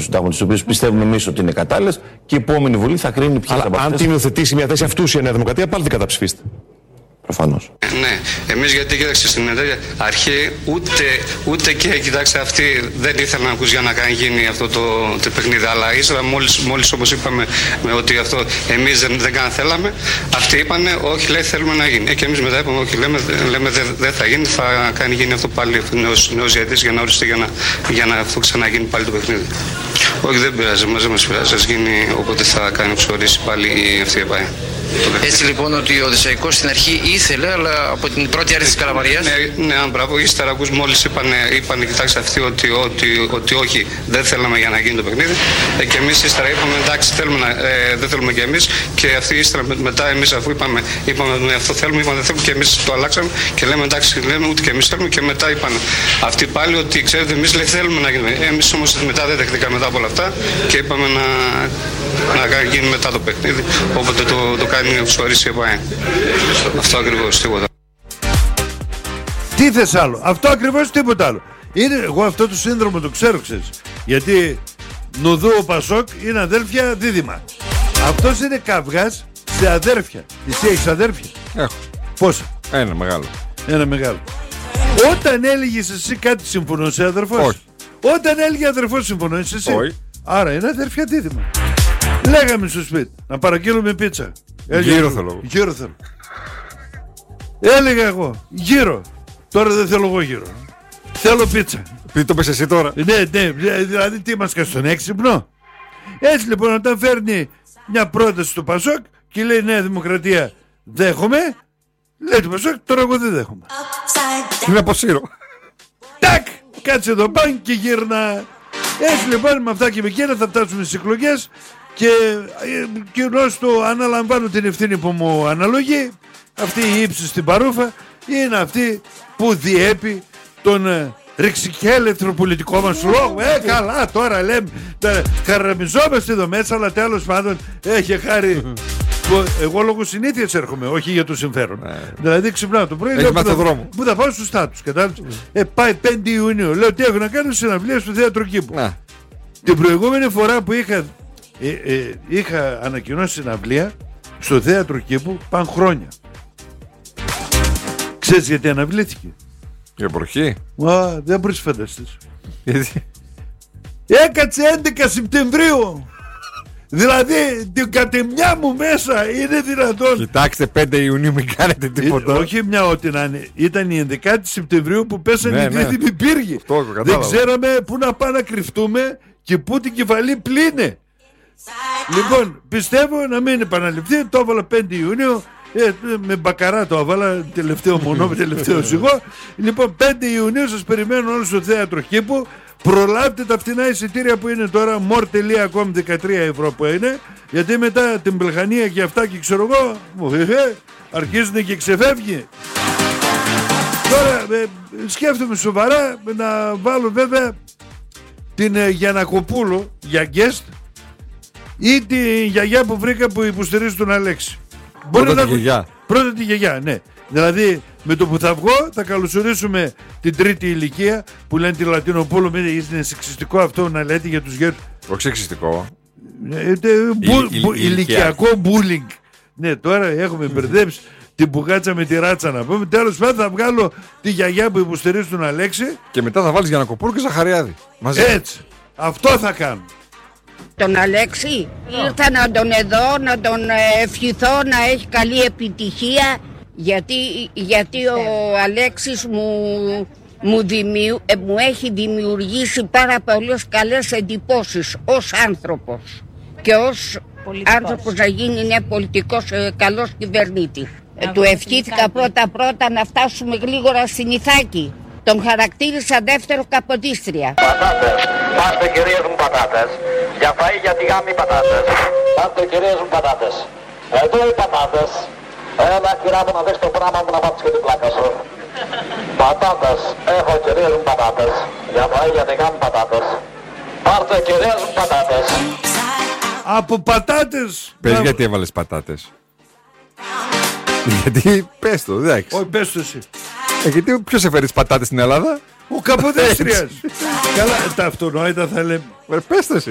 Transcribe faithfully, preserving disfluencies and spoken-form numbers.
του συντάγματος, τις οποίες πιστεύουμε εμείς ότι είναι κατάλληλες, και η επόμενη Βουλή θα κρίνει ποιες από αυτές. Αν την υιοθετήσει μια θέση αυτού η Νέα Δημοκρατία, πάλι την καταψηφίσετε. Προφανώς. Ναι, εμείς γιατί κοίταξε στην αρχή ούτε, ούτε και κοιτάξτε αυτοί δεν ήθελαν να ακούς για να κάνει γίνει αυτό το, το παιχνίδι, αλλά ύστερα μόλις, μόλις όπως είπαμε με ότι αυτό εμείς δεν, δεν καν θέλαμε, αυτοί είπανε όχι, λέει, θέλουμε να γίνει. Και εμείς μετά είπαμε όχι, λέμε, λέμε δεν δε θα γίνει, θα κάνει γίνει αυτό πάλι νέος, νέος διαιτητής για να οριστεί για να, για να αυτό ξαναγίνει πάλι το παιχνίδι. Όχι, δεν πειράζει, μαζί μας πειράζει, ας γίνει όποτε θα κάνει εξορίσει πάλι αυτή η ΕΠΑΕ. Έτσι λοιπόν ότι ο Οδυσσαϊκός στην αρχή ήθελε, αλλά από την πρώτη άρση της Καλαμαριάς. Ναι, ναι, ναι, μπράβο. Ύστερα ακούς μόλις είπανε, είπανε, κοιτάξτε αυτοί ότι, ότι, ότι όχι, δεν θέλαμε για να γίνει το παιχνίδι. Ε, και εμείς ύστερα είπαμε εντάξει, θέλουμε να, ε, δεν θέλουμε και εμείς. Και αυτοί ύστερα μετά εμείς αφού είπαμε, είπαμε ναι, αυτό θέλουμε, είπαμε δεν θέλουμε και εμείς το αλλάξαμε. Και λέμε εντάξει, λέμε ούτε και εμείς θέλουμε. Και μετά είπαν αυτοί πάλι ότι ξέρετε, εμείς λέει, θέλουμε να γίνει. Εμείς όμως μετά δεν δεχτήκαμε μετά από όλα αυτά και είπαμε να, να γίνει μετά το παιχνίδι. Όποτε το, το κάνει εξορίσει η ΕΠΑΕ. Αυτό ακριβώς, τίποτα. Τι θες άλλο? Αυτό ακριβώς, τίποτα άλλο. Είναι, εγώ αυτό το σύνδρομο το ξέρω, ξέρεις. Γιατί Νουδού ο Πασόκ είναι αδέρφια δίδυμα. Αυτός είναι καυγάς σε αδέρφια. Εσύ έχεις αδέρφια? Έχω. Πόσα? Ένα μεγάλο. Ένα μεγάλο. Όταν έλεγες εσύ κάτι συμφωνούσε αδερφός? Όχι. Όταν έλεγε αδερφός συμφωνούσε εσύ? Όχι. Άρα είναι αδέρφια δίδυμα. Λέγαμε στο σπίτι να παραγγείλουμε πίτσα. Γύρω θέλω. Γύρω θέλω. Έλεγα εγώ γύρω. Τώρα δεν θέλω εγώ γύρω. Θέλω πίτσα. Τι το πες εσύ τώρα? Ναι, ναι, δηλαδή τι είμαστε στον έξυπνο? Έτσι λοιπόν, όταν φέρνει μια πρόταση του Πασόκ και λέει Νέα Δημοκρατία δέχομαι, λέει του Πασόκ τώρα εγώ δεν δέχομαι. Είναι αποσύρω. Τάκ! Κάτσε εδώ πάνω και γύρνα. Έτσι λοιπόν, με αυτά και με εκείνα θα φτάσουμε στις εκλογές. Και κοινώς το αναλαμβάνω την ευθύνη που μου αναλογεί. Αυτή η ύψη στην παρούφα είναι αυτή που διέπει τον ε, ρηξικέλευτρο πολιτικό μας λόγο. Ε, καλά τώρα λέμε, τα χαραμιζόμαστε εδώ μέσα, αλλά τέλος πάντων έχει χάρη. Που, εγώ λόγω συνήθειας έρχομαι, όχι για το συμφέρον. Δηλαδή ξυπνάω το πρωί, λέω, που, θα, που θα πάω στους στάτους. Ε, πάει πέντε Ιουνίου, λέω τι έχω να κάνω, συναυλία στο θέατρο Κήπου. Να. Την προηγούμενη φορά που είχα Ε, ε, είχα ανακοινώσει συναυλία στο θέατρο Κήπου παν χρόνια. Ξέρεις γιατί αναβλήθηκε? Για προχή. Μα δεν μπορείς να φανταστείς. Γιατί? Έκατσε έντεκα Σεπτεμβρίου. Δηλαδή την κατεμιά μου μέσα είναι δυνατόν? Κοιτάξτε, πέντε Ιουνίου μην κάνετε τίποτα. Ε, όχι μια ό,τι να είναι. Ήταν η ενδεκάτη Σεπτεμβρίου που πέσανε ναι, οι ναι. δίδυμοι πύργοι. Δεν ξέραμε πού να πάμε να κρυφτούμε και πού την κεφαλή πλύνε. Λοιπόν, πιστεύω να μην επαναληφθεί. Το έβαλα πέντε Ιουνίου. Ε, με μπακαρά το έβαλα. Τελευταίο μονό, τελευταίο ζυγό. Λοιπόν, πέντε Ιουνίου σας περιμένω όλους στο θέατρο Κήπου. Προλάβτε τα φτηνά εισιτήρια που είναι τώρα. Μορ τελεία κομ, δεκατρία ευρώ που είναι. Γιατί μετά την Πλεχανία και αυτά και ξέρω εγώ αρχίζουν και ξεφεύγει. Τώρα ε, σκέφτομαι σοβαρά να βάλω βέβαια την ε, Γιαννακοπούλου για guest ή τη γιαγιά που βρήκα που υποστηρίζει τον Αλέξη. Πρώτα τη γιαγιά. Πρώτα τη γιαγιά, ναι. Δηλαδή με το που θα βγω θα καλωσορίσουμε την τρίτη ηλικία που λένε τη Λατινοπούλου. Μην είναι σεξιστικό αυτό να λέτε για τους γέρους? Όχι σεξιστικό. Ε, τε, μπου, μπου, ηλικιακό bullying. Ναι, τώρα έχουμε μπερδέψει την μπουγάτσα με τη ράτσα να πούμε. Τέλος πάντων θα βγάλω τη γιαγιά που υποστηρίζει τον Αλέξη. Και μετά θα βάλεις Γιαννακοπούλου και Ζαχαριάδη. Μαζί. Έτσι. Αυτό θα κάνω. Τον Αλέξη ήρθα να τον εδώ, να τον ευχηθώ να έχει καλή επιτυχία, γιατί, γιατί ο Αλέξης μου, μου, δημιου, ε, μου έχει δημιουργήσει πάρα πολλές καλές εντυπώσεις ως άνθρωπος και ως πολιτικός. Άνθρωπος να γίνει ναι, πολιτικός ε, καλός κυβερνήτης. Ε, του ευχήθηκα πρώτα πρώτα να φτάσουμε γλίγορα στην Ιθάκη. Τον χαρακτήρισα δεύτερο καποτίστρια. Πατάτες, πάρτε κυρίες μου πατάτες. Για φαΐ για τη γάμη πατάτες. Πάρτε κυρίες μου πατάτες. Εδώ οι πατάτες. Έλα κυρά μου να δεις το πράγμα μου να πάψεις και την πλάκα σου. Πατάτες, έχω κυρίες μου πατάτες. Για φαΐ για τη γάμη πατάτες. Πάρτε κυρίες μου πατάτες. Από πατάτες. Πες να... γιατί έβαλες πατάτες? Γιατί πες το, εντάξει. Όχι, πες το εσύ. Ε, γιατί ποιος έφερε τις πατάτες στην Ελλάδα? Ο Καποδίστριας. Καλά, τα αυτονόητα θα λέμε. Πες το εσύ.